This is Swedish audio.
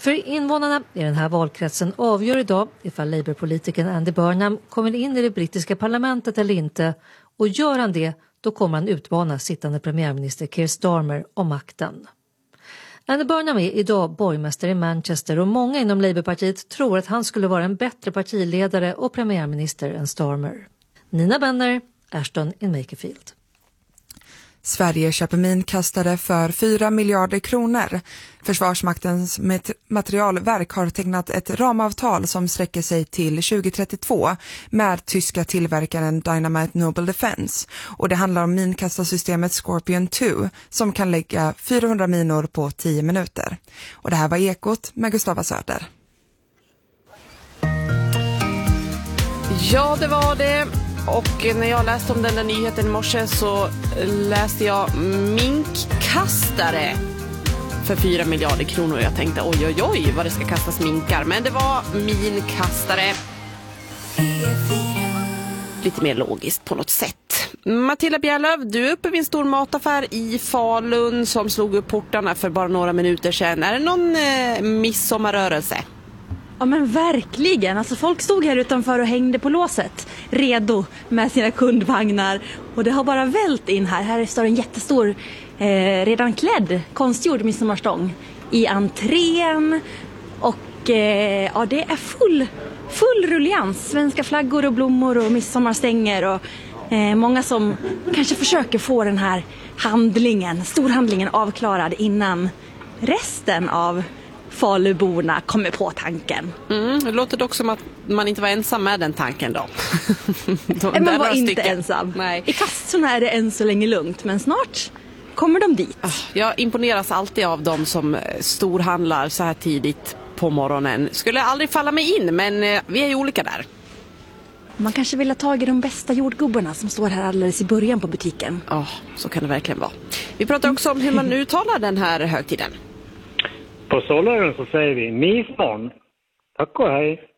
För invånarna i den här valkretsen avgör idag ifall Labour-politikern Andy Burnham kommer in i det brittiska parlamentet eller inte, och gör han det, då kommer han utmana sittande premiärminister Keir Starmer om makten. Andy Burnham är idag borgmästare i Manchester och många inom Labourpartiet tror att han skulle vara en bättre partiledare och premiärminister än Starmer. Nina Benner, Ashton in Makerfield. Sverige köper minkastare för 4 miljarder kronor. Försvarsmaktens materialverk har tecknat ett ramavtal som sträcker sig till 2032 med tyska tillverkaren Dynamite Noble Defense. Och det handlar om minkastarsystemet Scorpion 2 som kan lägga 400 minor på 10 minuter. Och det här var Ekot med Gustava Söder. Ja, det var det. Och när jag läste om den där nyheten i morse så läste jag minkkastare för 4 miljarder kronor. Jag tänkte oj vad det ska kastas minkar. Men det var minkastare. Lite mer logiskt på något sätt. Matilda Bjärlöv, du är uppe vid en stor mataffär i Falun som slog upp portarna för bara några minuter sedan. Är det någon midsommarrörelse? Ja men verkligen, alltså folk stod här utanför och hängde på låset, redo med sina kundvagnar, och det har bara vält in här. Här står en jättestor, redan klädd, konstgjord midsommarstång i entrén, och ja, det är full rullians, svenska flaggor och blommor och midsommarstänger, och många som kanske försöker få den här storhandlingen avklarad innan resten av Faluborna kommer på tanken. Det låter dock som att man inte var ensam med den tanken då. Man var inte ensam. Nej. I kassorna är det än så länge lugnt, men snart kommer de dit. Jag imponeras alltid av dem som storhandlar så här tidigt på morgonen. Skulle aldrig falla mig in, men vi är ju olika där. Man kanske vill ha tag i de bästa jordgubbarna som står här alldeles i början på butiken. Ja, så kan det verkligen vara. Vi pratar också om hur man uttalar den här högtiden. På Solaren så säger vi midsommar. Tack och hej.